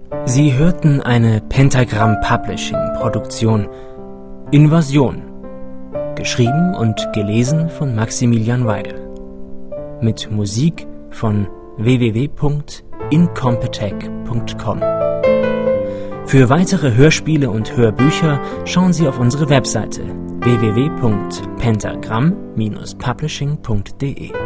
Sie hörten eine Pentagram Publishing Produktion Invasion, geschrieben und gelesen von Maximilian Weigel, mit Musik von www.incompetech.com. Für weitere Hörspiele und Hörbücher schauen Sie auf unsere Webseite www.pentagram-publishing.de.